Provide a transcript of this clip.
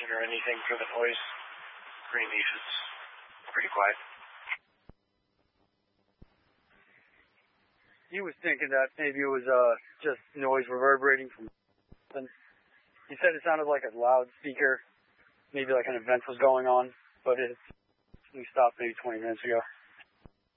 ventilation or anything for the noise. Green Leaf is pretty quiet. He was thinking that maybe it was just noise reverberating from something. He said it sounded like a loudspeaker, maybe like an event was going on, but we stopped maybe 20 minutes ago.